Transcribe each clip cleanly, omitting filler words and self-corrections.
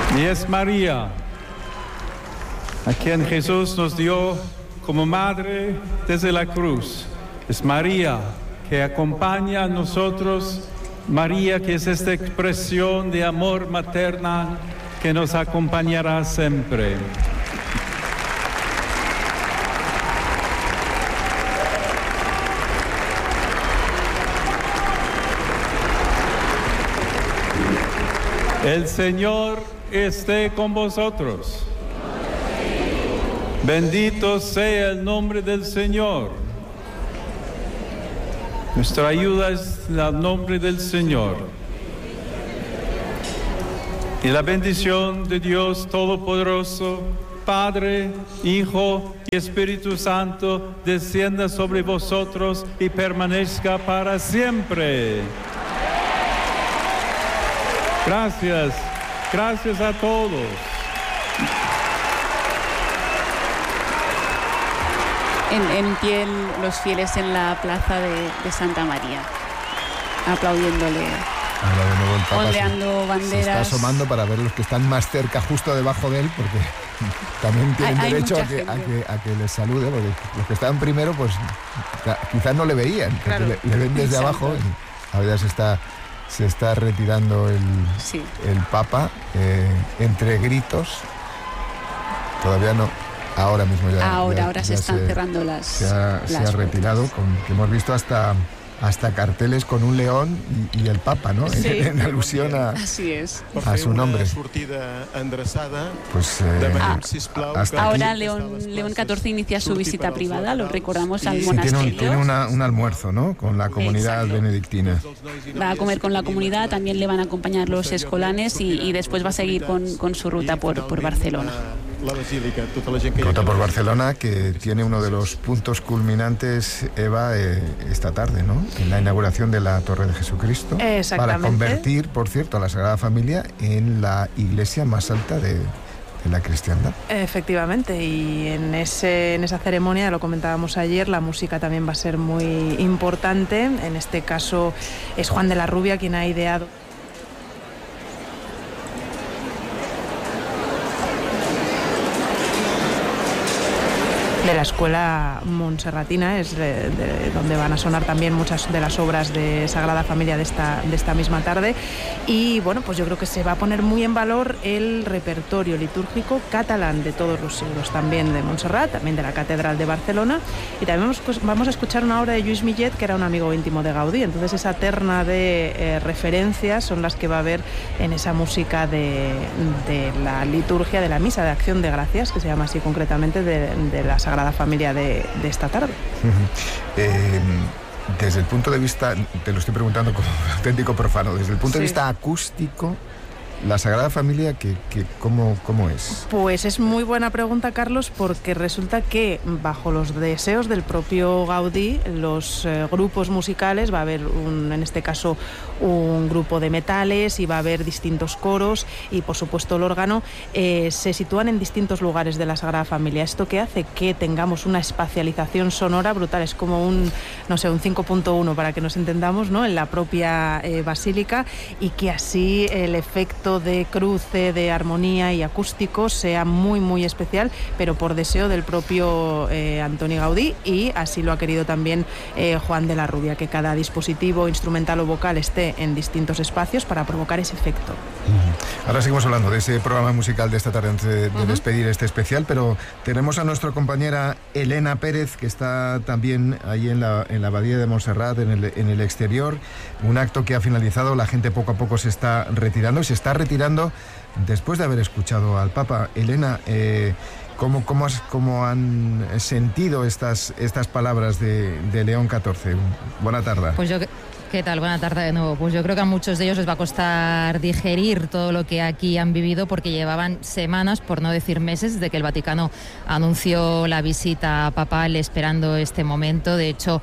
Y es María, a quien Jesús nos dio como madre desde la cruz. Es María que acompaña a nosotros, María que es esta expresión de amor materna que nos acompañará siempre. El Señor esté con vosotros. Bendito sea el nombre del Señor. Nuestra ayuda es en el nombre del Señor. Y la bendición de Dios Todopoderoso, Padre, Hijo y Espíritu Santo, descienda sobre vosotros y permanezca para siempre. Gracias. Gracias a todos. En pie los fieles en la plaza de Santa María, aplaudiéndole, ahora de nuevo el Papa ondeando banderas. Se está asomando para ver los que están más cerca, justo debajo de él, porque también tienen derecho a que les salude, porque los que estaban primero, pues quizás no le veían, claro, le ven desde abajo, y ahora se está retirando el Papa entre gritos. Todavía no, ahora mismo ya. Ahora se están cerrando las. Se ha retirado, que hemos visto hasta carteles con un león y el Papa, ¿no? Sí. En alusión Así es. A su nombre. Pues hasta ahora aquí. León XIV inicia su visita privada, lo recordamos al monasterio. Tiene un almuerzo, ¿no? Con la comunidad benedictina. Va a comer con la comunidad, también le van a acompañar los escolanes y después va a seguir con su ruta por Barcelona. Ruta por Barcelona, que tiene uno de los puntos culminantes, Eva, esta tarde, ¿no? En la inauguración de la Torre de Jesucristo. Exactamente. Para convertir, por cierto, a la Sagrada Familia en la iglesia más alta de la cristiandad. Efectivamente, y en esa ceremonia, lo comentábamos ayer, la música también va a ser muy importante. En este caso es Juan de la Rubia quien ha ideado de la escuela montserratina, es de donde van a sonar también muchas de las obras de Sagrada Familia de esta misma tarde. Y bueno, pues yo creo que se va a poner muy en valor el repertorio litúrgico catalán de todos los siglos, también de Montserrat, también de la Catedral de Barcelona, y también vamos a escuchar una obra de Lluís Millet, que era un amigo íntimo de Gaudí. Entonces esa terna de referencias son las que va a haber en esa música de la liturgia de la Misa de Acción de Gracias, que se llama así concretamente, de la Sagrada Familia de esta tarde. Desde el punto de vista, te lo estoy preguntando como auténtico profano, desde el punto de vista acústico, la Sagrada Familia, ¿cómo es? Pues es muy buena pregunta, Carlos, porque resulta que bajo los deseos del propio Gaudí, los grupos musicales, va a haber en este caso un grupo de metales, y va a haber distintos coros, y por supuesto el órgano, se sitúan en distintos lugares de la Sagrada Familia. Esto que hace que tengamos una espacialización sonora brutal, es como un 5.1 para que nos entendamos, ¿no? En la propia basílica, y que así el efecto de cruce, de armonía y acústico sea muy muy especial, pero por deseo del propio Antoni Gaudí, y así lo ha querido también Juan de la Rubia, que cada dispositivo instrumental o vocal esté en distintos espacios para provocar ese efecto. Ahora seguimos hablando de ese programa musical de esta tarde antes de despedir este especial, pero tenemos a nuestra compañera Elena Pérez, que está también ahí en la abadía de Montserrat, en el exterior, un acto que ha finalizado. La gente poco a poco se está retirando, y se está retirando después de haber escuchado al Papa. Elena, ¿cómo han sentido estas palabras de León XIV? Buena tarde. Pues ¿qué tal? Buena tarde de nuevo. Pues yo creo que a muchos de ellos les va a costar digerir todo lo que aquí han vivido, porque llevaban semanas, por no decir meses, desde que el Vaticano anunció la visita papal, esperando este momento. De hecho,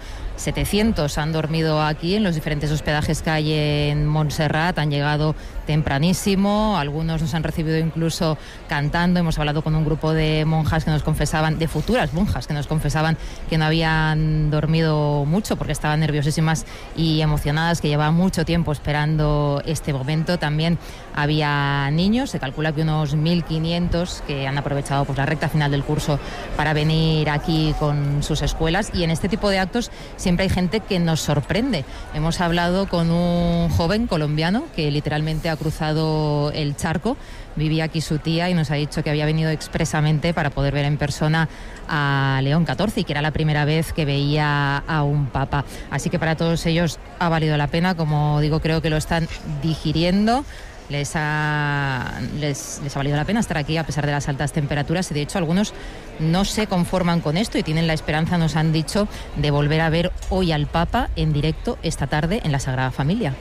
700 han dormido aquí en los diferentes hospedajes que hay en Montserrat, han llegado tempranísimo, algunos nos han recibido incluso cantando. Hemos hablado con un grupo de monjas que nos confesaban, de futuras monjas, que nos confesaban que no habían dormido mucho porque estaban nerviosísimas y emocionadas, que llevaban mucho tiempo esperando este momento. También había niños, se calcula que unos 1.500 que han aprovechado pues la recta final del curso para venir aquí con sus escuelas, y en este tipo de actos siempre hay gente que nos sorprende. Hemos hablado con un joven colombiano que literalmente ha cruzado el charco, vivía aquí su tía y nos ha dicho que había venido expresamente para poder ver en persona a León XIV y que era la primera vez que veía a un papa. Así que para todos ellos ha valido la pena, como digo, creo que lo están digiriendo. Les ha valido la pena estar aquí a pesar de las altas temperaturas, y de hecho algunos no se conforman con esto y tienen la esperanza, nos han dicho, de volver a ver hoy al Papa en directo esta tarde en la Sagrada Familia.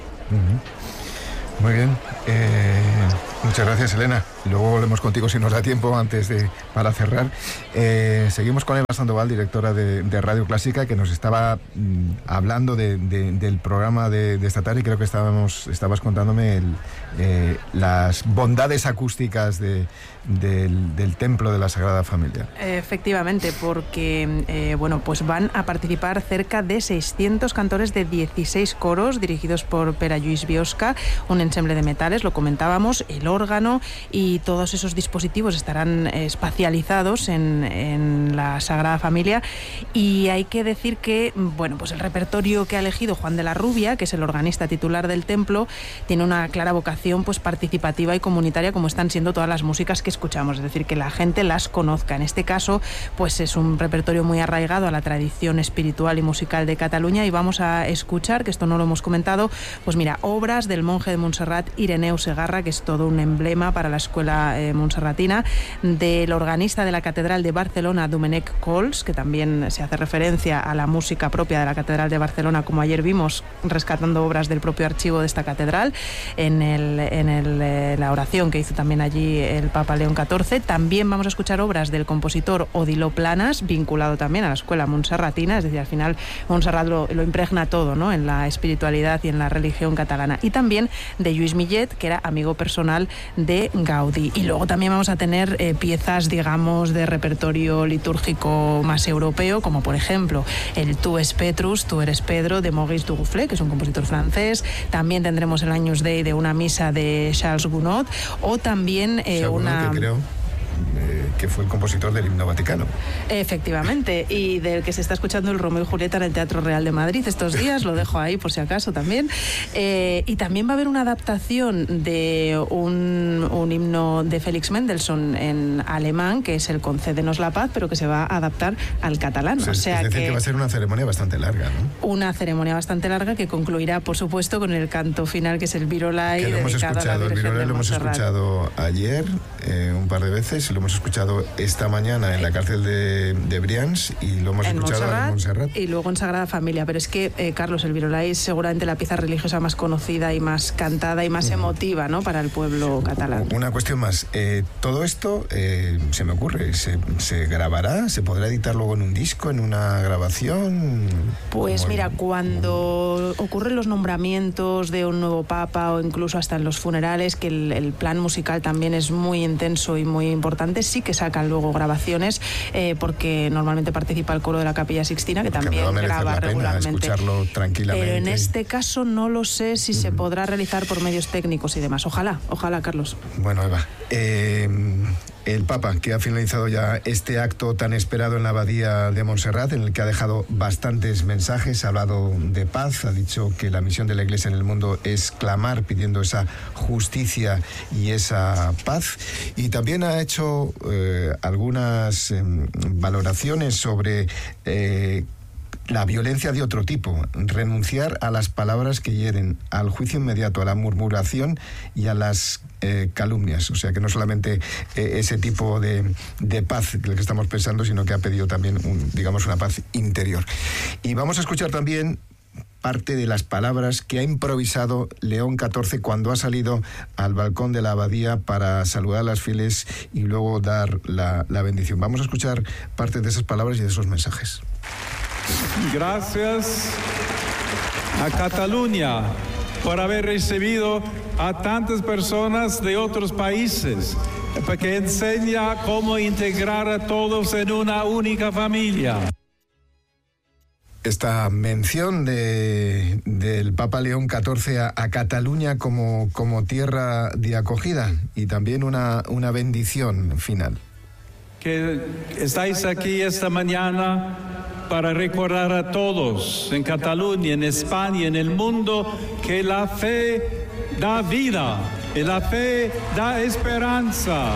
Muy bien, muchas gracias, Elena. Luego volvemos contigo si nos da tiempo para cerrar. Seguimos con Eva Sandoval, directora de Radio Clásica, que nos estaba hablando del programa de esta tarde, y creo que estabas contándome las bondades acústicas del templo de la Sagrada Familia. Efectivamente, porque pues van a participar cerca de 600 cantores de 16 coros dirigidos por Pere Lluís Biosca, un ensemble de metales, lo comentábamos, el órgano, y todos esos dispositivos estarán espacializados en la Sagrada Familia. Y hay que decir que pues el repertorio que ha elegido Juan de la Rubia, que es el organista titular del templo, tiene una clara vocación pues participativa y comunitaria, como están siendo todas las músicas que escuchamos, es decir, que la gente las conozca. En este caso pues es un repertorio muy arraigado a la tradición espiritual y musical de Cataluña, y vamos a escuchar, que esto no lo hemos comentado, pues mira, obras del monje de Montserrat Ireneu Segarra, que es todo un emblema para la escuela montserratina, del organista de la Catedral de Barcelona, Domènec Cols, que también se hace referencia a la música propia de la Catedral de Barcelona, como ayer vimos rescatando obras del propio archivo de esta catedral en la oración que hizo también allí el Papa León XIV. También vamos a escuchar obras del compositor Odilo Planas, vinculado también a la escuela montserratina, es decir, al final Montserrat lo impregna todo, ¿no?, en la espiritualidad y en la religión catalana. Y también de Lluís Millet, que era amigo personal de Gaudí. Y luego también vamos a tener piezas, digamos, de repertorio litúrgico más europeo, como por ejemplo el Tu es Petrus, Tú eres Pedro, de Maurice Duruflé, que es un compositor francés. También tendremos el Agnus Dei de una misa de Charles Gounod, o también que creo que fue el compositor del himno vaticano. Efectivamente, y del que se está escuchando el Romeo y Julieta en el Teatro Real de Madrid estos días, lo dejo ahí por si acaso también. Y también va a haber una adaptación de un himno de Félix Mendelssohn en alemán, que es el Concédenos la paz, pero que se va a adaptar al catalán. O sea, es decir, que va a ser una ceremonia bastante larga, ¿no? Una ceremonia bastante larga que concluirá, por supuesto, con el canto final, que es el Virolai, dedicado a la Virgen de Montserrat. El Virolai lo hemos escuchado ayer un par de veces, lo hemos escuchado esta mañana en la cárcel de Brians, y lo hemos escuchado en Montserrat. Y luego en Sagrada Familia. Pero es que, Carlos, el Virolai es seguramente la pieza religiosa más conocida y más cantada y más emotiva, ¿no?, para el pueblo catalán. Una cuestión más. Todo esto, se me ocurre, ¿se grabará? ¿Se podrá editar luego en un disco, en una grabación? Pues mira, cuando ocurren los nombramientos de un nuevo papa, o incluso hasta en los funerales, que el plan musical también es muy intenso y muy importante, sí que sacan luego grabaciones, porque normalmente participa el coro de la Capilla Sixtina, que también graba regularmente. Escucharlo tranquilamente. Pero en este caso no lo sé si se podrá realizar por medios técnicos y demás. Ojalá, Carlos. Bueno, Eva, el Papa, que ha finalizado ya este acto tan esperado en la Abadía de Montserrat, en el que ha dejado bastantes mensajes, ha hablado de paz, ha dicho que la misión de la Iglesia en el mundo es clamar pidiendo esa justicia y esa paz, y también ha hecho algunas valoraciones sobre la violencia de otro tipo, renunciar a las palabras que hieren, al juicio inmediato, a la murmuración y a las calumnias. O sea, que no solamente ese tipo de paz que estamos pensando, sino que ha pedido también una paz interior. Y vamos a escuchar también parte de las palabras que ha improvisado León XIV cuando ha salido al balcón de la abadía para saludar a las fieles y luego dar la bendición. Vamos a escuchar parte de esas palabras y de esos mensajes. Gracias a Cataluña por haber recibido a tantas personas de otros países, porque enseña cómo integrar a todos en una única familia. Esta mención del Papa León XIV a Cataluña como tierra de acogida y también una bendición final. Que estáis aquí esta mañana para recordar a todos en Cataluña, en España, en el mundo, que la fe da vida y la fe da esperanza.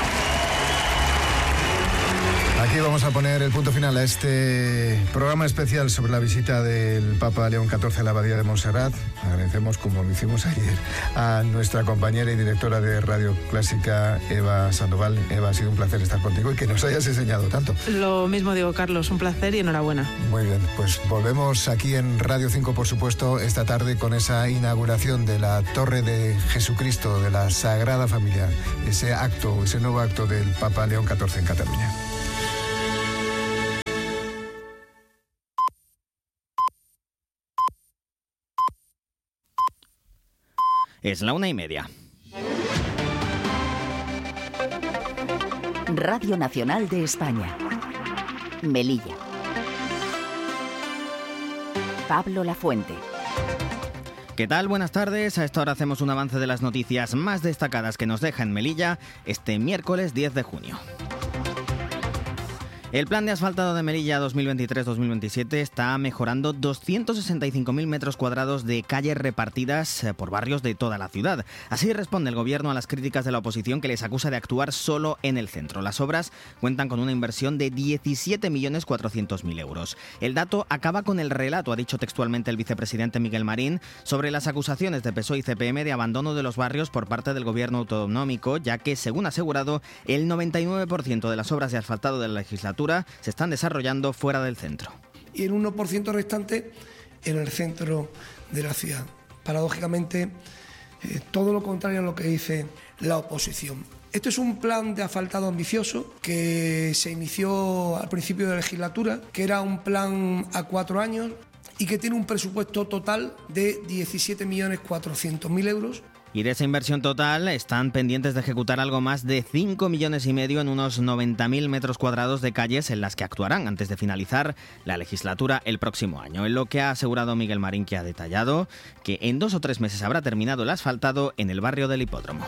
Aquí vamos a poner el punto final a este programa especial sobre la visita del Papa León XIV a la Abadía de Montserrat. Agradecemos, como lo hicimos ayer, a nuestra compañera y directora de Radio Clásica, Eva Sandoval. Eva, ha sido un placer estar contigo y que nos hayas enseñado tanto. Lo mismo digo, Carlos, un placer y enhorabuena. Muy bien, pues volvemos aquí en Radio 5, por supuesto, esta tarde con esa inauguración de la Torre de Jesucristo, de la Sagrada Familia, ese nuevo acto del Papa León XIV en Cataluña. Es la 1:30. Radio Nacional de España. Melilla. Pablo Lafuente. ¿Qué tal? Buenas tardes. A esta hora hacemos un avance de las noticias más destacadas que nos deja en Melilla este miércoles 10 de junio. El plan de asfaltado de Melilla 2023-2027 está mejorando 265.000 metros cuadrados de calles repartidas por barrios de toda la ciudad. Así responde el gobierno a las críticas de la oposición que les acusa de actuar solo en el centro. Las obras cuentan con una inversión de 17.400.000 euros. El dato acaba con el relato, ha dicho textualmente el vicepresidente Miguel Marín, sobre las acusaciones de PSOE y CPM de abandono de los barrios por parte del gobierno autonómico, ya que, según ha asegurado, el 99% de las obras de asfaltado de la legislatura se están desarrollando fuera del centro. Y el 1% restante en el centro de la ciudad. Paradójicamente, todo lo contrario a lo que dice la oposición. Este es un plan de asfaltado ambicioso que se inició al principio de la legislatura, que era un plan a 4 años y que tiene un presupuesto total de 17.400.000 euros. Y de esa inversión total están pendientes de ejecutar algo más de 5,5 millones en unos 90.000 metros cuadrados de calles en las que actuarán antes de finalizar la legislatura el próximo año. En lo que ha asegurado Miguel Marín, que ha detallado que en 2 o 3 meses habrá terminado el asfaltado en el barrio del Hipódromo.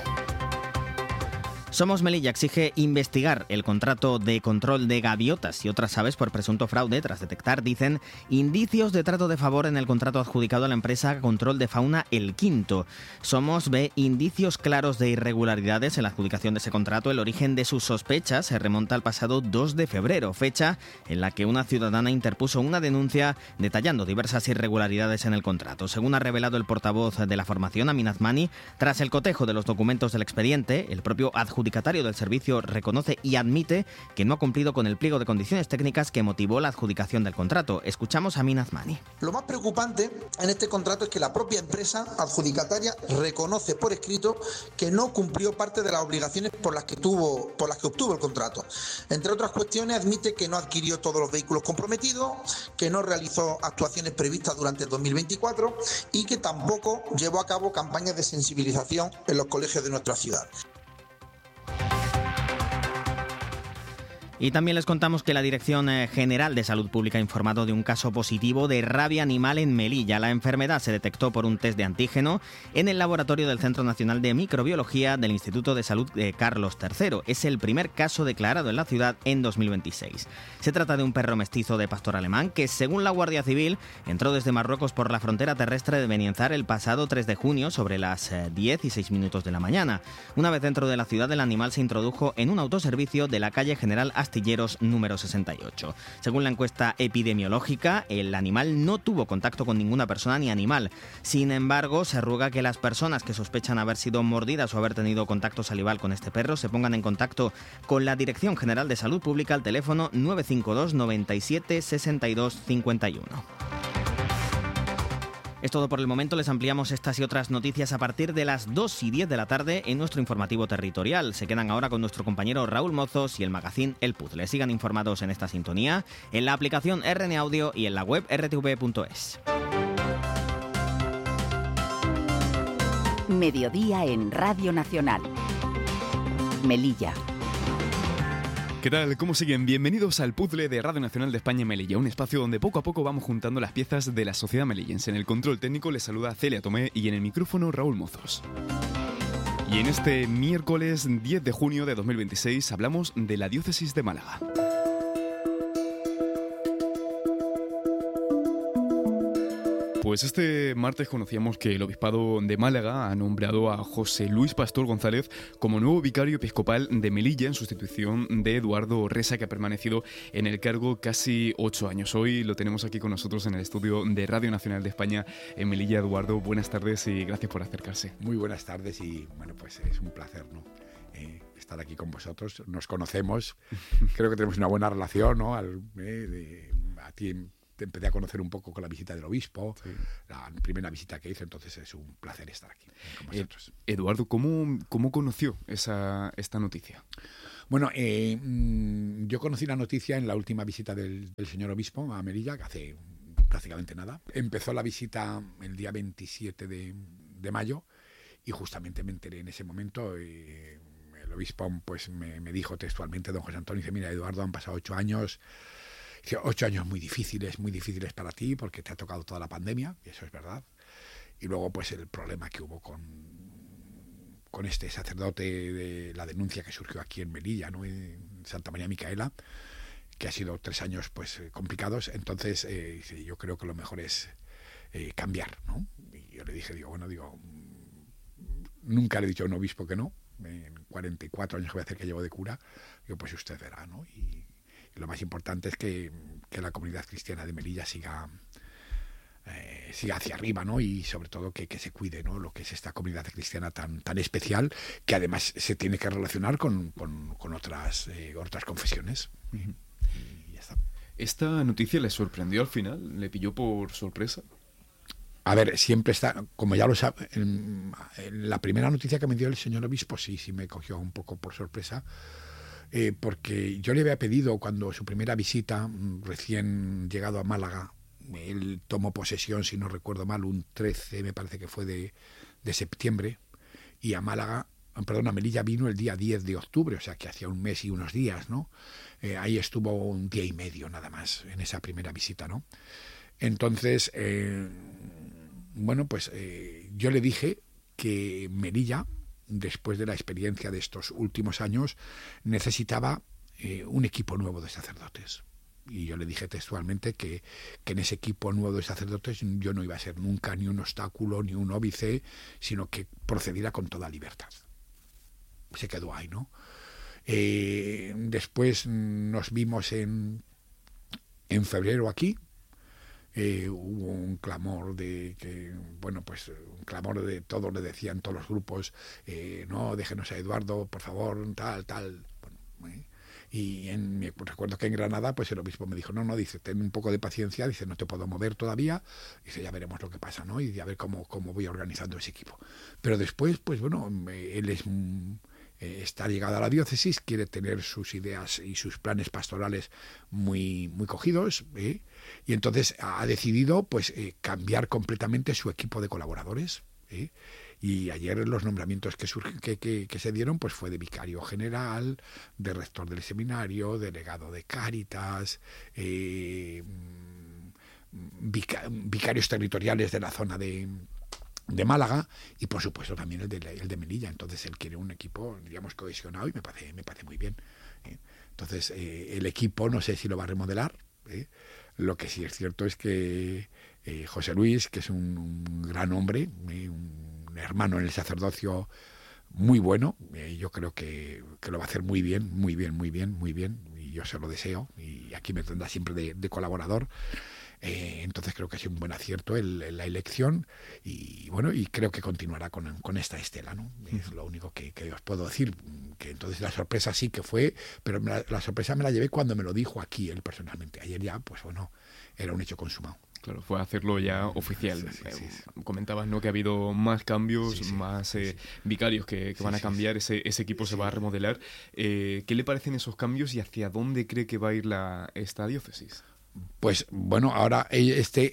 Somos Melilla exige investigar el contrato de control de gaviotas y otras aves por presunto fraude tras detectar, dicen, indicios de trato de favor en el contrato adjudicado a la empresa Control de Fauna El Quinto. Somos ve indicios claros de irregularidades en la adjudicación de ese contrato. El origen de sus sospechas se remonta al pasado 2 de febrero, fecha en la que una ciudadana interpuso una denuncia detallando diversas irregularidades en el contrato. Según ha revelado el portavoz de la formación, Amin Azmani, tras el cotejo de los documentos del expediente, el propio adjudicatario del servicio reconoce y admite que no ha cumplido con el pliego de condiciones técnicas que motivó la adjudicación del contrato. Escuchamos a Amin Azmani. Lo más preocupante en este contrato es que la propia empresa adjudicataria reconoce por escrito que no cumplió parte de las obligaciones por las que obtuvo el contrato. Entre otras cuestiones, admite que no adquirió todos los vehículos comprometidos, que no realizó actuaciones previstas durante el 2024 y que tampoco llevó a cabo campañas de sensibilización en los colegios de nuestra ciudad. Y también les contamos que la Dirección General de Salud Pública ha informado de un caso positivo de rabia animal en Melilla. La enfermedad se detectó por un test de antígeno en el laboratorio del Centro Nacional de Microbiología del Instituto de Salud Carlos III. Es el primer caso declarado en la ciudad en 2026. Se trata de un perro mestizo de pastor alemán que, según la Guardia Civil, entró desde Marruecos por la frontera terrestre de Benienzar el pasado 3 de junio sobre las 10:06 de la mañana. Una vez dentro de la ciudad, el animal se introdujo en un autoservicio de la calle General Astilleros número 68. Según la encuesta epidemiológica, el animal no tuvo contacto con ninguna persona ni animal. Sin embargo, se ruega que las personas que sospechan haber sido mordidas o haber tenido contacto salival con este perro se pongan en contacto con la Dirección General de Salud Pública al teléfono 952 97 62 51. Es todo por el momento. Les ampliamos estas y otras noticias a partir de las 2:10 de la tarde en nuestro informativo territorial. Se quedan ahora con nuestro compañero Raúl Mozos y el magazín El Puzzle. Sigan informados en esta sintonía, en la aplicación RN Audio y en la web rtv.es. Mediodía en Radio Nacional. Melilla. ¿Qué tal? ¿Cómo siguen? Bienvenidos al Puzzle de Radio Nacional de España en Melilla, un espacio donde poco a poco vamos juntando las piezas de la sociedad melillense. En el control técnico les saluda Celia Tomé y en el micrófono Raúl Mozos. Y en este miércoles 10 de junio de 2026 hablamos de la diócesis de Málaga. Pues este martes conocíamos que el Obispado de Málaga ha nombrado a José Luis Pastor González como nuevo vicario episcopal de Melilla en sustitución de Eduardo Resa, que ha permanecido en el cargo casi 8 años. Hoy lo tenemos aquí con nosotros en el estudio de Radio Nacional de España en Melilla. Eduardo, buenas tardes y gracias por acercarse. Muy buenas tardes y bueno, pues es un placer, ¿no? Estar aquí con vosotros. Nos conocemos, creo que tenemos una buena relación, ¿no? A ti te empecé a conocer un poco con la visita del obispo, sí. La primera visita que hice, entonces es un placer estar aquí con vosotros. Eduardo, ¿cómo conoció esta noticia? Bueno, yo conocí la noticia en la última visita del señor obispo a Melilla, que hace prácticamente nada. Empezó la visita el día 27 de mayo y justamente me enteré en ese momento. El obispo pues me dijo textualmente, don José Antonio, dice, mira, Eduardo, han pasado 8 años. 8 años muy difíciles para ti porque te ha tocado toda la pandemia, y eso es verdad. Y luego pues el problema que hubo con este sacerdote, de la denuncia que surgió aquí en Melilla, ¿no? En Santa María Micaela, que ha sido 3 años pues complicados. Entonces yo creo que lo mejor es cambiar, ¿no? Y yo le dije, nunca le he dicho a un obispo que no. En 44 años que voy a hacer que llevo de cura, digo, pues usted verá, ¿no? Y lo más importante es que la comunidad cristiana de Melilla siga hacia arriba, ¿no? Y sobre todo que se cuide, ¿no? Lo que es esta comunidad cristiana tan especial, que además se tiene que relacionar con otras confesiones. Y ya está. ¿Esta noticia le sorprendió al final? ¿Le pilló por sorpresa? A ver, siempre está, como ya lo sabe, la primera noticia que me dio el señor obispo sí me cogió un poco por sorpresa. Porque yo le había pedido cuando su primera visita, recién llegado a Málaga, él tomó posesión, si no recuerdo mal, un 13, me parece que fue de septiembre, y a Melilla vino el día 10 de octubre, o sea que hacía un mes y unos días, ¿no? Ahí estuvo un día y medio nada más en esa primera visita, ¿no? Entonces, yo le dije que Melilla, después de la experiencia de estos últimos años, necesitaba un equipo nuevo de sacerdotes. Y yo le dije textualmente que en ese equipo nuevo de sacerdotes yo no iba a ser nunca ni un obstáculo, ni un óbice, sino que procediera con toda libertad. Se quedó ahí, ¿no? Después nos vimos en febrero aquí. Hubo un clamor un clamor de todos, le decían todos los grupos, no, déjenos a Eduardo, por favor, tal. Bueno, y recuerdo que en Granada, pues el obispo me dijo, no, dice, ten un poco de paciencia, dice, no te puedo mover todavía, dice, ya veremos lo que pasa, ¿no? Y a ver cómo voy organizando ese equipo. Pero después, pues bueno, él está llegado a la diócesis, quiere tener sus ideas y sus planes pastorales muy cogidos, y entonces ha decidido pues cambiar completamente su equipo de colaboradores. Y ayer los nombramientos que se dieron pues fue de vicario general, de rector del seminario, delegado de Cáritas, vicarios territoriales de la zona de Málaga y por supuesto también el de Melilla. Entonces él quiere un equipo, digamos, cohesionado y me parece muy bien. Entonces el equipo no sé si lo va a remodelar. Lo que sí es cierto es que José Luis, que es un gran hombre, un hermano en el sacerdocio muy bueno, yo creo que lo va a hacer muy bien, y yo se lo deseo, y aquí me tendrá siempre de colaborador. Entonces creo que ha sido un buen acierto la elección, y bueno, y creo que continuará con esta estela, ¿no? Es lo único que os puedo decir, que entonces la sorpresa sí que fue, pero la sorpresa me la llevé cuando me lo dijo aquí él personalmente. Ayer ya, pues bueno, era un hecho consumado. Claro, fue hacerlo ya oficial. Sí. Comentabas, ¿no?, que ha habido más cambios, más vicarios que van a cambiar, ese equipo se va a remodelar. ¿Qué le parecen esos cambios y hacia dónde cree que va a ir esta diócesis? Pues bueno, ahora este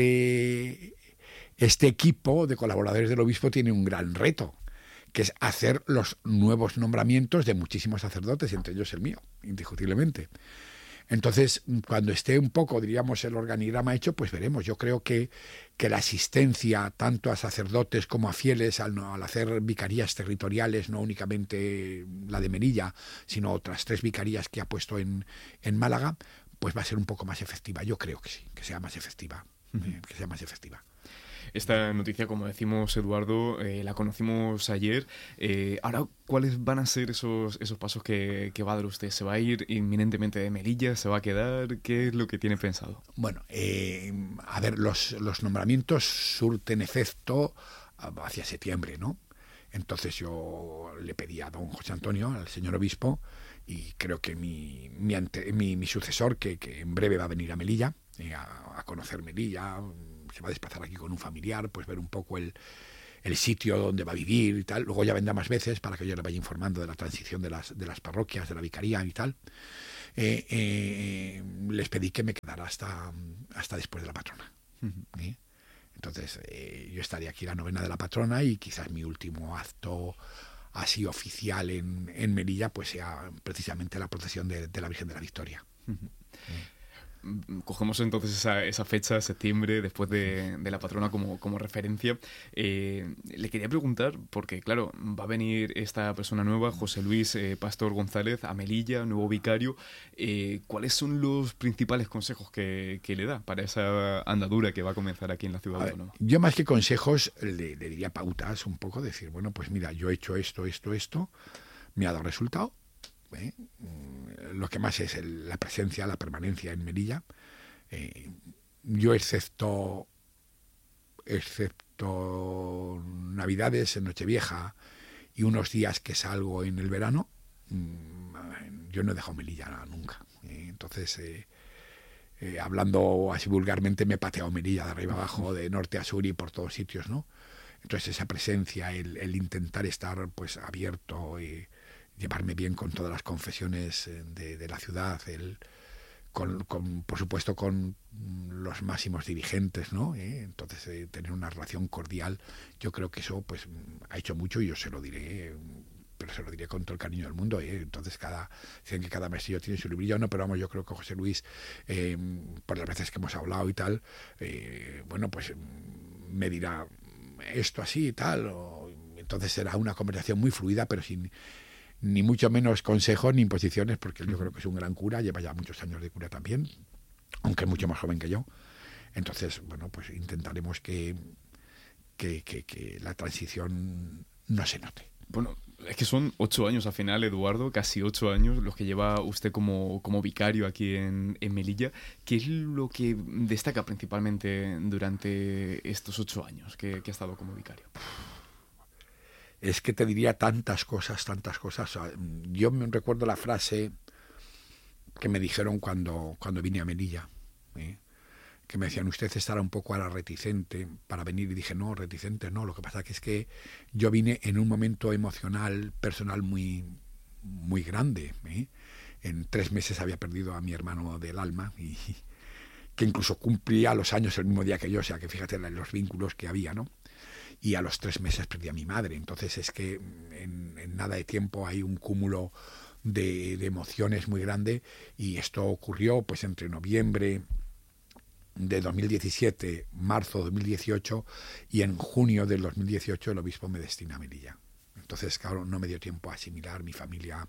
equipo de colaboradores del obispo tiene un gran reto, que es hacer los nuevos nombramientos de muchísimos sacerdotes, entre ellos el mío, indiscutiblemente. Entonces, cuando esté un poco, diríamos, el organigrama hecho, pues veremos. Yo creo que la asistencia tanto a sacerdotes como a fieles al hacer vicarías territoriales, no únicamente la de Melilla, sino otras 3 vicarías que ha puesto en Málaga, pues va a ser un poco más efectiva. Yo creo que sí, que sea más efectiva. Que sea más efectiva. Esta noticia, como decimos, Eduardo, la conocimos ayer. Ahora, ¿cuáles van a ser esos pasos que va a dar usted? ¿Se va a ir inminentemente de Melilla? ¿Se va a quedar? ¿Qué es lo que tiene pensado? Bueno, a ver, los nombramientos surten efecto hacia septiembre, ¿no? Entonces yo le pedí a don José Antonio, al señor obispo, y creo que mi sucesor, que en breve va a venir a Melilla, a conocer Melilla, se va a desplazar aquí con un familiar, pues ver un poco el sitio donde va a vivir y tal. Luego ya vendrá más veces para que yo le vaya informando de la transición de las parroquias, de la vicaría y tal. Les pedí que me quedara hasta después de la patrona. ¿Sí? Entonces yo estaré aquí la novena de la patrona y quizás mi último acto así oficial en Melilla pues sea precisamente la procesión de la Virgen de la Victoria. Cogemos entonces esa fecha, septiembre, después de la patrona como referencia. Le quería preguntar, porque claro, va a venir esta persona nueva, José Luis Pastor González, a Melilla, nuevo vicario. ¿Cuáles son los principales consejos que le da para esa andadura que va a comenzar aquí en la ciudad autónoma? Yo más que consejos le diría pautas, un poco, decir, bueno, pues mira, yo he hecho esto, me ha dado resultado. Lo que más es la presencia, la permanencia en Melilla. Yo excepto Navidades, en Nochevieja y unos días que salgo en el verano, yo no he dejado Melilla nunca. Entonces, hablando así vulgarmente, me he pateado Melilla de arriba abajo, de norte a sur y por todos sitios, ¿no? Entonces esa presencia, el intentar estar pues abierto y llevarme bien con todas las confesiones de la ciudad, por supuesto con los máximos dirigentes, ¿no? Entonces tener una relación cordial, yo creo que eso pues ha hecho mucho y yo se lo diré, pero se lo diré con todo el cariño del mundo. Entonces dicen que cada mesillo tiene su librillo, no, pero vamos, yo creo que José Luis, por las veces que hemos hablado y tal, bueno, pues me dirá esto así y tal, entonces será una conversación muy fluida, pero sin ni mucho menos consejos ni imposiciones, porque yo creo que es un gran cura, lleva ya muchos años de cura también, aunque es mucho más joven que yo. Entonces, bueno, pues intentaremos que la transición no se note. Bueno, es que son 8 años al final, Eduardo, casi 8 años los que lleva usted como vicario aquí en Melilla. ¿Qué es lo que destaca principalmente durante estos 8 años que ha estado como vicario? Es que te diría tantas cosas. Yo me recuerdo la frase que me dijeron cuando vine a Melilla, que me decían, usted estará un poco ahora reticente para venir, y dije, no, reticente no, lo que pasa es que yo vine en un momento emocional, personal muy, muy grande. En 3 meses había perdido a mi hermano del alma, y que incluso cumplía los años el mismo día que yo, o sea que fíjate los vínculos que había, ¿no? Y a los 3 meses perdí a mi madre. Entonces es que en nada de tiempo hay un cúmulo de emociones muy grande, y esto ocurrió pues entre noviembre de 2017, marzo de 2018, y en junio del 2018 el obispo me destina a Melilla. Entonces, claro, no me dio tiempo a asimilar. Mi familia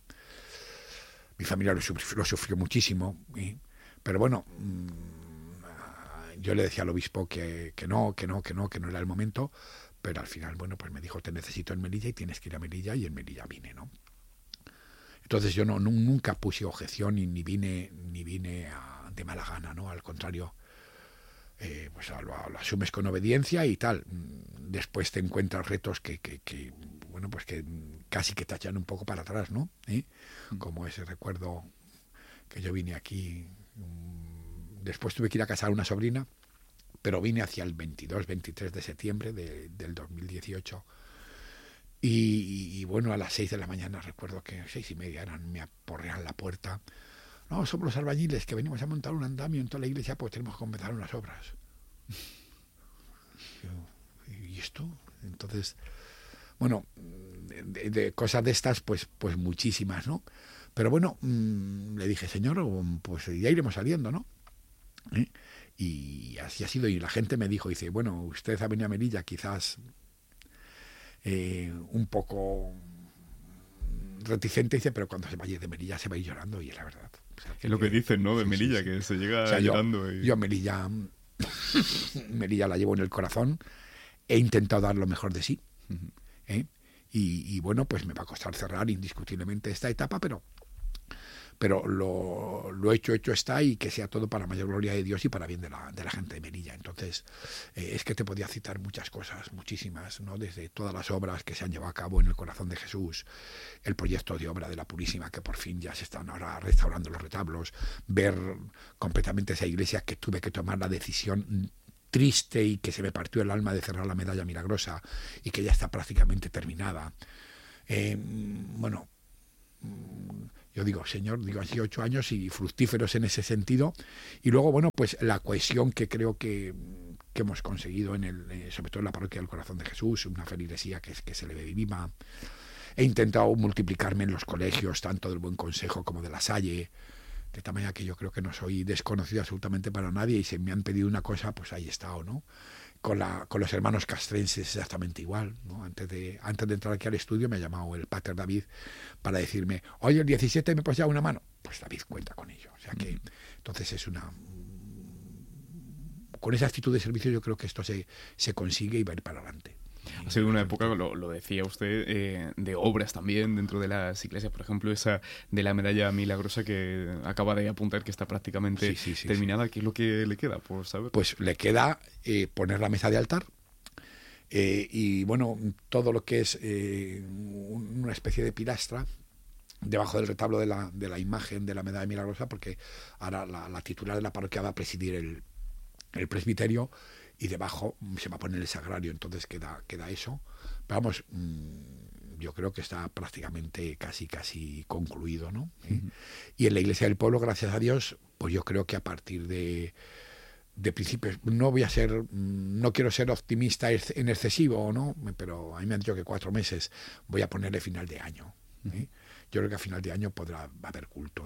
lo sufrió muchísimo, pero bueno, yo le decía al obispo que no era el momento. Pero al final, bueno, pues me dijo, te necesito en Melilla y tienes que ir a Melilla, y en Melilla vine, ¿no? Entonces yo nunca puse objeción ni vine de mala gana, ¿no? Al contrario, pues lo asumes con obediencia y tal. Después te encuentras retos que bueno, pues que casi que te echan un poco para atrás, ¿no? Como ese recuerdo que yo vine aquí. Después tuve que ir a casar a una sobrina, pero vine hacia el 22-23 de septiembre del 2018. Y bueno, a las 6 de la mañana, recuerdo que 6:30 me aporrean la puerta. No, somos los albañiles que venimos a montar un andamio en toda la iglesia, pues tenemos que comenzar unas obras. ¿Y esto? Entonces, bueno, de cosas de estas, pues muchísimas, ¿no? Pero bueno, le dije, señor, pues ya iremos saliendo, ¿no? Y así ha sido. Y la gente me dijo, dice, bueno, usted ha venido a Melilla quizás un poco reticente, dice, pero cuando se vaya de Melilla se va a ir llorando, y es la verdad. O sea, es lo que dicen, ¿no? De sí, Melilla, sí, sí. Que se llega, o sea, llorando. Yo Melilla la llevo en el corazón. He intentado dar lo mejor de sí. Y bueno, pues me va a costar cerrar indiscutiblemente esta etapa, pero lo hecho está, y que sea todo para mayor gloria de Dios y para bien de la gente de Melilla. Entonces, es que te podía citar muchas cosas, muchísimas, ¿no? Desde todas las obras que se han llevado a cabo en el corazón de Jesús, el proyecto de obra de la Purísima, que por fin ya se están ahora restaurando los retablos, ver completamente esa iglesia que tuve que tomar la decisión triste y que se me partió el alma de cerrar la Medalla Milagrosa, y que ya está prácticamente terminada. Bueno, yo digo, señor, han sido 8 años y fructíferos en ese sentido. Y luego, bueno, pues la cohesión que creo que hemos conseguido sobre todo en la parroquia del Corazón de Jesús, una feligresía que se le ve viva. He intentado multiplicarme en los colegios, tanto del Buen Consejo como de La Salle, de tal manera que yo creo que no soy desconocido absolutamente para nadie, y si me han pedido una cosa, pues ahí he estado, ¿no? Con los hermanos castrenses exactamente igual, ¿no? Antes de entrar aquí al estudio me ha llamado el Pater David para decirme, oye, el 17 me puedes dar una mano. Pues David cuenta con ello. O sea que entonces con esa actitud de servicio yo creo que esto se consigue y va a ir para adelante. Ha sido una época, lo decía usted, de obras también dentro de las iglesias, por ejemplo, esa de la Medalla Milagrosa que acaba de apuntar que está prácticamente terminada. Sí. ¿Qué es lo que le queda, por saber? Pues le queda poner la mesa de altar, y bueno, todo lo que es una especie de pilastra debajo del retablo de la imagen de la Medalla Milagrosa, porque ahora la titular de la parroquia va a presidir el presbiterio, y debajo se va a poner el sagrario, entonces queda eso. Pero vamos, yo creo que está prácticamente casi concluido, ¿no? Y en la iglesia del pueblo, gracias a Dios, pues yo creo que a partir de principios, no quiero ser optimista en excesivo, ¿no? Pero a mí me han dicho que 4 meses voy a ponerle final de año. Yo creo que a final de año podrá haber culto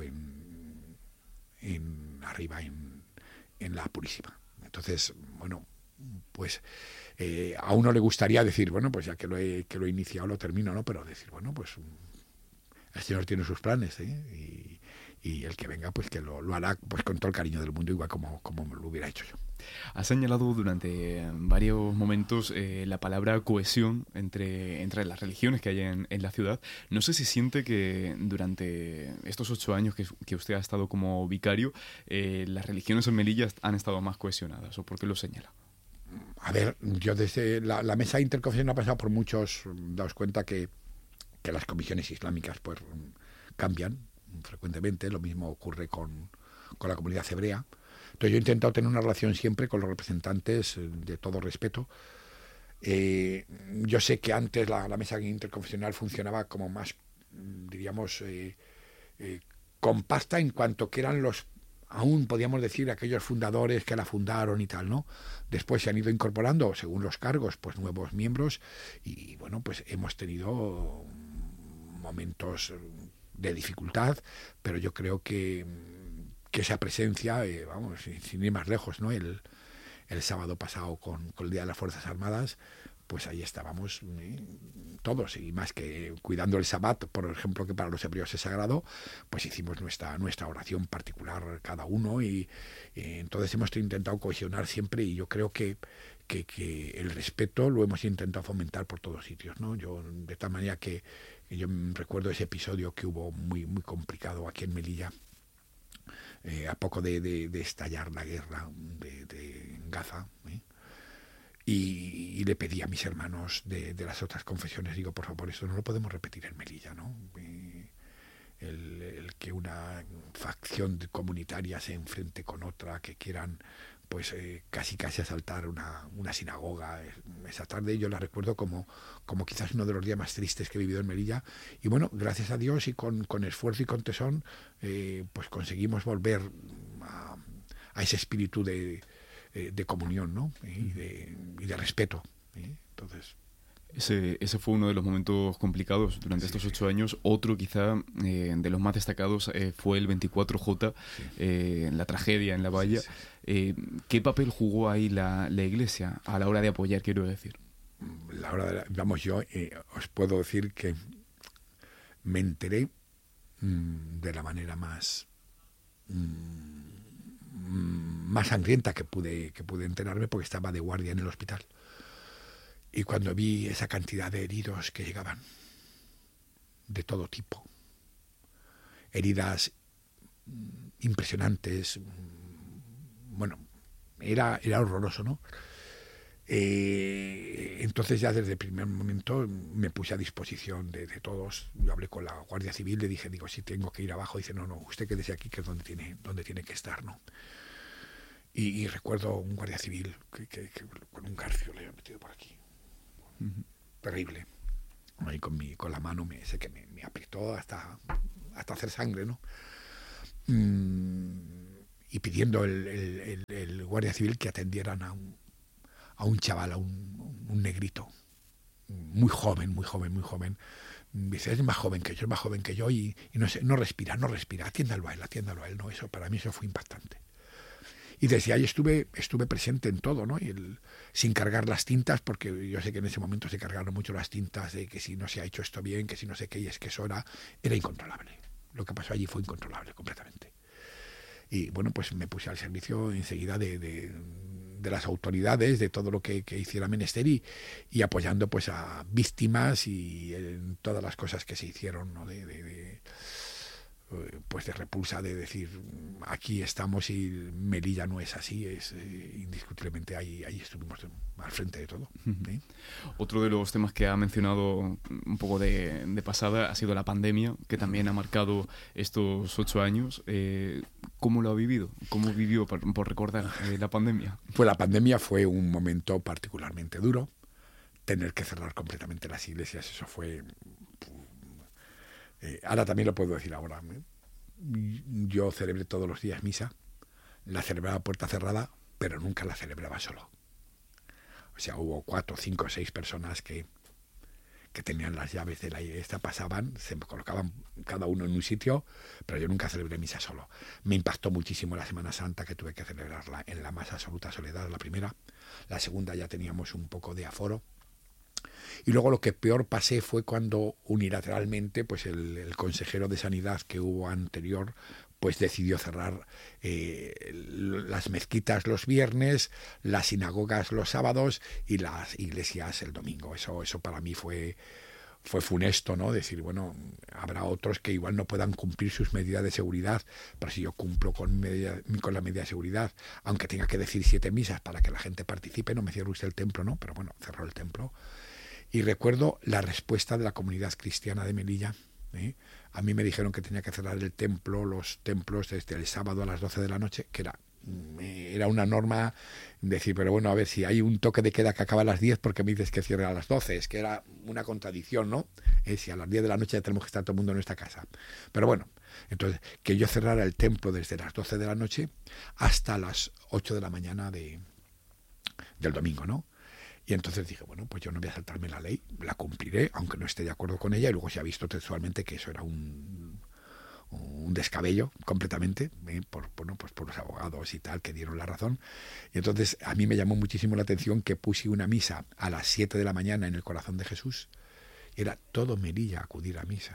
arriba en la Purísima. Entonces, bueno, pues a uno le gustaría decir, bueno, pues ya que lo he iniciado, lo termino, ¿no? Pero decir, bueno, pues el Señor tiene sus planes, y el que venga, pues que lo hará pues con todo el cariño del mundo, igual como lo hubiera hecho yo. Ha señalado durante varios momentos la palabra cohesión entre las religiones que hay en la ciudad. No sé si siente que durante estos 8 años que usted ha estado como vicario, las religiones en Melilla han estado más cohesionadas, ¿o por qué lo señala? A ver, yo desde la mesa interconfesional ha pasado por muchos, daos cuenta que las comisiones islámicas pues cambian frecuentemente, lo mismo ocurre con la comunidad hebrea. Entonces yo he intentado tener una relación siempre con los representantes de todo respeto. Yo sé que antes la mesa interconfesional funcionaba como más, diríamos, compacta, en cuanto que eran aún podíamos decir aquellos fundadores que la fundaron y tal, ¿no? Después se han ido incorporando, según los cargos, pues nuevos miembros, y bueno, pues hemos tenido momentos de dificultad, pero yo creo que esa presencia, vamos, sin ir más lejos, ¿no? El sábado pasado con el Día de las Fuerzas Armadas, pues ahí estábamos todos, y más que cuidando el Sabbat, por ejemplo, que para los hebreos es sagrado, pues hicimos nuestra oración particular cada uno, y entonces hemos intentado cohesionar siempre, y yo creo que el respeto lo hemos intentado fomentar por todos sitios, ¿no? Yo, de tal manera que yo recuerdo ese episodio que hubo muy, muy complicado aquí en Melilla, a poco de estallar la guerra en Gaza, y le pedí a mis hermanos de las otras confesiones, digo, por favor, esto no lo podemos repetir en Melilla, ¿no? El que una facción comunitaria se enfrente con otra, que quieran pues casi asaltar una sinagoga. Esa tarde yo la recuerdo como quizás uno de los días más tristes que he vivido en Melilla. Y bueno, gracias a Dios y con esfuerzo y con tesón, pues conseguimos volver a ese espíritu de comunión, ¿no? Y de respeto. Entonces... Ese fue uno de los momentos complicados durante estos 8 años. Otro quizá de los más destacados fue el 24J, la tragedia en La Valla. ¿Qué papel jugó ahí la Iglesia a la hora de apoyar, quiero decir? Yo os puedo decir que me enteré de la manera más sangrienta que pude enterarme, porque estaba de guardia en el hospital. Y cuando vi esa cantidad de heridos que llegaban, de todo tipo, heridas impresionantes, bueno, era horroroso, ¿no? Entonces ya desde el primer momento me puse a disposición de todos. Yo hablé con la Guardia Civil, le dije, si tengo que ir abajo, dice, no, usted quédese aquí, que es donde tiene que estar, ¿no? Y recuerdo un Guardia Civil que con un garfio le había metido por aquí. Terrible. Ahí con la mano me apretó hasta hacer sangre, ¿no? Y pidiendo el Guardia Civil que atendieran a un chaval, a un negrito, muy joven. Dice, es más joven que yo y no respira, atiéndalo a él, ¿no? Para mí eso fue impactante. Y desde ahí estuve presente en todo, ¿no? Sin cargar las tintas, porque yo sé que en ese momento se cargaron mucho las tintas de que si no se ha hecho esto bien, que si no sé qué, y es que eso era incontrolable. Lo que pasó allí fue incontrolable completamente. Y bueno, pues me puse al servicio enseguida de las autoridades, de todo lo que hiciera menester y apoyando pues a víctimas y en todas las cosas que se hicieron, ¿no? Pues de repulsa, de decir, aquí estamos y Melilla no es así, es indiscutiblemente ahí estuvimos al frente de todo. ¿Sí? Otro de los temas que ha mencionado un poco de pasada ha sido la pandemia, que también ha marcado estos 8 años. ¿Cómo lo ha vivido? ¿Cómo vivió, por recordar, la pandemia? Pues la pandemia fue un momento particularmente duro. Tener que cerrar completamente las iglesias, eso fue... ahora también lo puedo decir ahora. Yo celebré todos los días misa, la celebraba a puerta cerrada, pero nunca la celebraba solo. O sea, hubo 4, 5, 6 personas que tenían las llaves de la iglesia, pasaban, se colocaban cada uno en un sitio, pero yo nunca celebré misa solo. Me impactó muchísimo la Semana Santa, que tuve que celebrarla en la más absoluta soledad, la primera. La segunda ya teníamos un poco de aforo. Y luego lo que peor pasé fue cuando unilateralmente pues el consejero de Sanidad que hubo anterior pues decidió cerrar las mezquitas los viernes, las sinagogas los sábados y las iglesias el domingo. Eso para mí fue funesto, ¿no? Decir, bueno, habrá otros que igual no puedan cumplir sus medidas de seguridad, pero si yo cumplo con la medida de seguridad, aunque tenga que decir 7 misas para que la gente participe, no me cierre usted el templo, ¿no? Pero bueno, cerró el templo. Y recuerdo la respuesta de la comunidad cristiana de Melilla. A mí me dijeron que tenía que cerrar los templos desde el sábado a las 12 de la noche, que era una norma, decir, pero bueno, a ver, si hay un toque de queda que acaba a las 10, ¿por qué me dices que cierre a las 12? Es que era una contradicción, ¿no? Si a las 10 de la noche ya tenemos que estar todo el mundo en nuestra casa. Pero bueno, entonces, que yo cerrara el templo desde las 12 de la noche hasta las 8 de la mañana del domingo, ¿no? Y entonces dije, bueno, pues yo no voy a saltarme la ley, la cumpliré, aunque no esté de acuerdo con ella, y luego se ha visto textualmente que eso era un descabello completamente, por los abogados y tal, que dieron la razón. Y entonces a mí me llamó muchísimo la atención que puse una misa a las 7 de la mañana en el Corazón de Jesús. Era todo Melilla acudir a misa,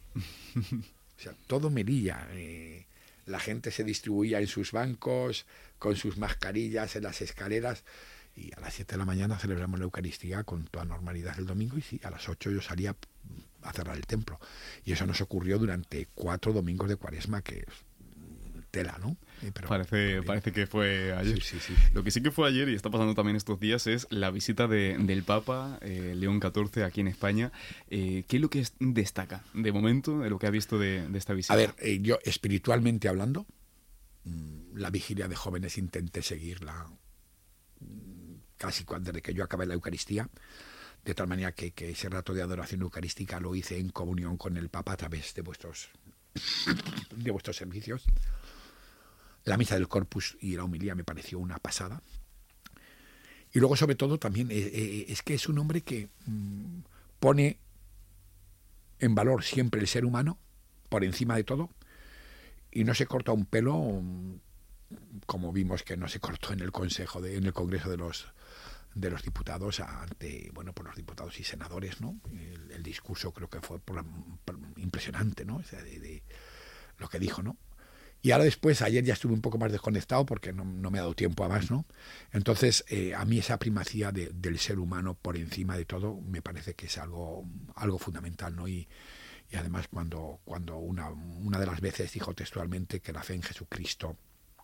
O sea, todo Melilla. La gente se distribuía en sus bancos, con sus mascarillas en las escaleras. Y a las 7 de la mañana celebramos la Eucaristía con toda normalidad el domingo, y sí, a las 8 yo salía a cerrar el templo. Y eso nos ocurrió durante 4 domingos de Cuaresma, que es tela, ¿no? Pero parece que fue ayer. Sí. Lo que sí que fue ayer, y está pasando también estos días, es la visita del Papa León XIV aquí en España. ¿Qué es lo que destaca de momento de lo que ha visto de esta visita? A ver, yo espiritualmente hablando, la vigilia de jóvenes intenté seguirla casi desde que yo acabé la Eucaristía, de tal manera que ese rato de adoración eucarística lo hice en comunión con el Papa a través de vuestros servicios. La misa del Corpus y la homilía me pareció una pasada. Y luego, sobre todo, también es que es un hombre que pone en valor siempre el ser humano por encima de todo, y no se corta un pelo, como vimos que no se cortó en el en el Congreso de los Diputados ante, por los diputados y senadores, ¿no? El discurso creo que fue impresionante, ¿no? O sea, de lo que dijo, ¿no? Y ahora después, ayer ya estuve un poco más desconectado porque no me ha dado tiempo a más, ¿no? Entonces, a mí esa primacía del ser humano por encima de todo me parece que es algo fundamental, ¿no? Y además cuando una de las veces dijo textualmente que la fe en Jesucristo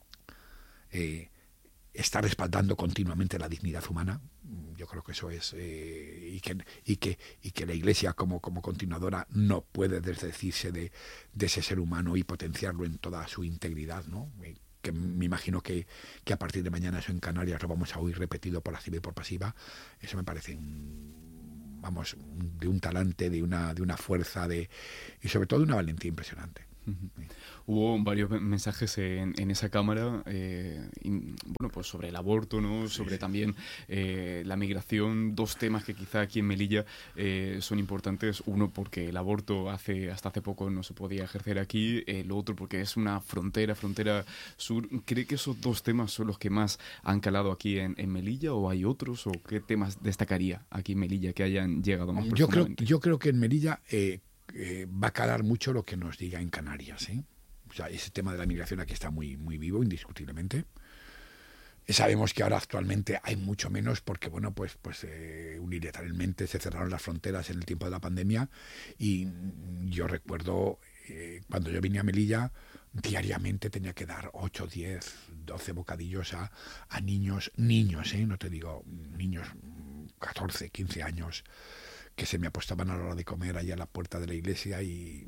está respaldando continuamente la dignidad humana, yo creo que eso es y que la Iglesia como continuadora no puede desdecirse de ese ser humano y potenciarlo en toda su integridad, ¿no? Que me imagino que a partir de mañana eso en Canarias lo vamos a oír repetido por activa y por pasiva. Eso me parece de un talante, de una fuerza y sobre todo de una valentía impresionante. Hubo varios mensajes en esa cámara, pues sobre el aborto, ¿no? Sobre también la migración, dos temas que quizá aquí en Melilla son importantes. Uno, porque el aborto hasta hace poco no se podía ejercer aquí, lo otro porque es una frontera sur. ¿Cree que esos dos temas son los que más han calado aquí en Melilla, o hay otros, o qué temas destacaría aquí en Melilla que hayan llegado más profundamente? Yo creo que en Melilla va a calar mucho lo que nos diga en Canarias, ¿eh? O sea, ese tema de la migración aquí está muy, muy vivo, indiscutiblemente. Sabemos que ahora actualmente hay mucho menos porque, unilateralmente se cerraron las fronteras en el tiempo de la pandemia, y yo recuerdo cuando yo vine a Melilla, diariamente tenía que dar 8, 10, 12 bocadillos a niños, no te digo niños 14, 15 años, que se me apostaban a la hora de comer allá a la puerta de la iglesia y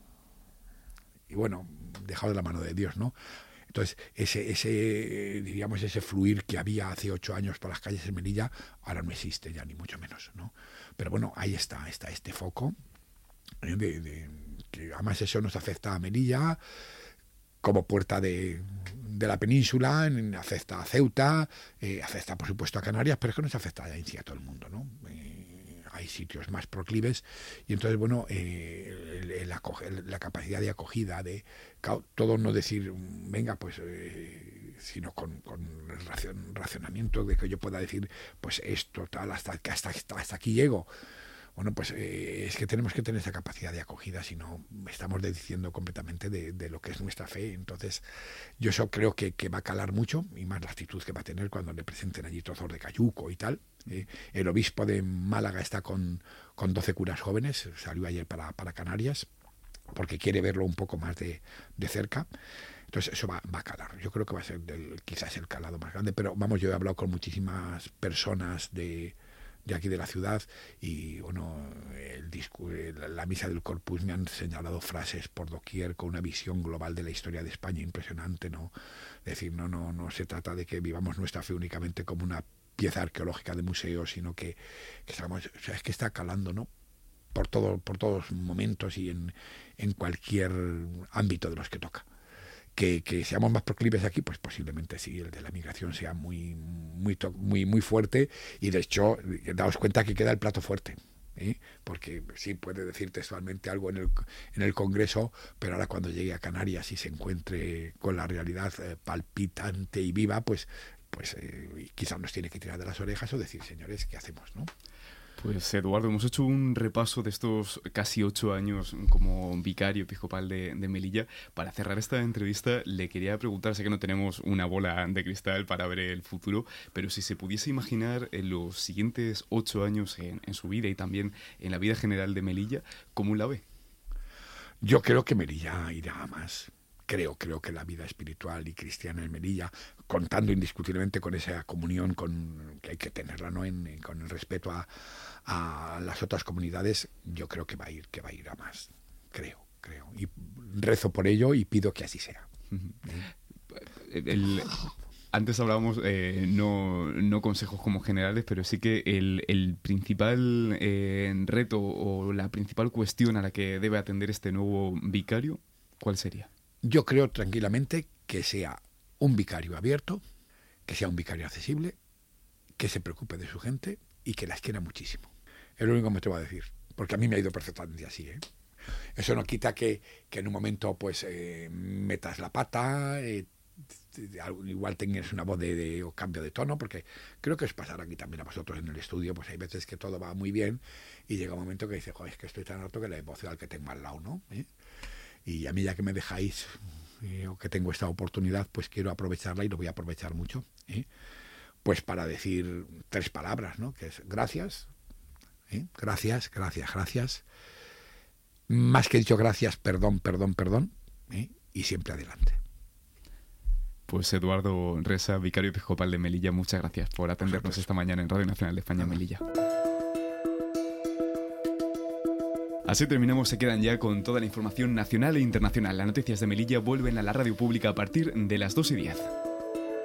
dejado de la mano de Dios, ¿no? Entonces, ese fluir que había hace 8 años por las calles de Melilla, ahora no existe ya, ni mucho menos, ¿no? Pero ahí está este foco, que además eso nos afecta a Melilla como puerta de la península, afecta a Ceuta, afecta por supuesto a Canarias, pero es que nos afecta a todo el mundo, ¿no? Hay sitios más proclives, y entonces la capacidad de acogida, de todo, no decir venga sino con el racionamiento de que yo pueda decir esto tal hasta aquí llego. Es que tenemos que tener esa capacidad de acogida, si no estamos desdiciendo completamente de lo que es nuestra fe. Entonces yo eso creo que va a calar mucho, y más la actitud que va a tener cuando le presenten allí trozos de cayuco y tal. El obispo de Málaga está con 12 curas jóvenes, salió ayer para Canarias, porque quiere verlo un poco más de cerca. Entonces eso va a calar. Yo creo que va a ser quizás el calado más grande, pero yo he hablado con muchísimas personas de aquí de la ciudad, y la misa del Corpus me han señalado frases por doquier con una visión global de la historia de España impresionante, ¿no? Es decir, no se trata de que vivamos nuestra fe únicamente como una pieza arqueológica de museo, sino que estamos, es que está calando, ¿no? Por todos momentos y en cualquier ámbito de los que toca. Que seamos más proclives aquí, pues posiblemente sí, el de la migración sea muy fuerte, y de hecho daos cuenta que queda el plato fuerte, porque sí puede decir textualmente algo en el Congreso, pero ahora cuando llegue a Canarias y se encuentre con la realidad palpitante y viva, pues quizás nos tiene que tirar de las orejas o decir, señores, ¿qué hacemos, no? Pues Eduardo, hemos hecho un repaso de estos casi 8 años como vicario episcopal de Melilla. Para cerrar esta entrevista, le quería preguntar, sé que no tenemos una bola de cristal para ver el futuro, pero si se pudiese imaginar en los siguientes 8 años en su vida y también en la vida general de Melilla, ¿cómo la ve? Yo creo que Melilla irá a más. Creo que la vida espiritual y cristiana en Melilla, contando indiscutiblemente con esa comunión que hay que tenerla, ¿no? Con el respeto a las otras comunidades, yo creo que va a ir a más. Creo. Y rezo por ello y pido que así sea. Antes hablábamos, no consejos como generales, pero sí que el principal reto o la principal cuestión a la que debe atender este nuevo vicario, ¿cuál sería? Yo creo tranquilamente que sea un vicario abierto, que sea un vicario accesible, que se preocupe de su gente y que las quiera muchísimo. Es lo único que me atrevo a decir, porque a mí me ha ido perfectamente así, ¿eh? Eso no quita que en un momento pues metas la pata, igual tengas una voz o cambio de tono, porque creo que os pasará aquí también a vosotros en el estudio, pues hay veces que todo va muy bien y llega un momento que dices, joder, es que estoy tan harto que la voz al que tengo al lado, ¿no? Y a mí ya que me dejáis o que tengo esta oportunidad, pues quiero aprovecharla y lo voy a aprovechar mucho, pues para decir 3 palabras, ¿no? Que es gracias, gracias, gracias, gracias. Más que dicho gracias, perdón, perdón, perdón, y siempre adelante. Pues Eduardo Resa, vicario episcopal de Melilla, muchas gracias por atendernos esta mañana en Radio Nacional de España, Melilla. Así terminamos, se quedan ya con toda la información nacional e internacional. Las noticias de Melilla vuelven a la radio pública a partir de las 2:10.